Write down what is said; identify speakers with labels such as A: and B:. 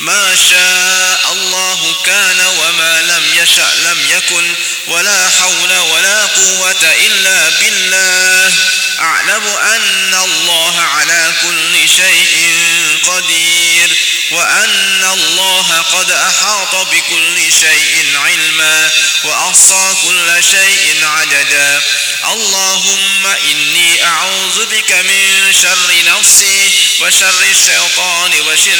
A: ما شاء الله كان وما لم يشأ لم يكن ولا حول ولا قوة إلا بالله. أعلم أن الله على كل شيء قدير وأن الله قد أحاط بكل شيء علما وأحصى كل شيء عددا. اللهم إني أعوذ بك من شر نفسي وشر الشيطان وشرك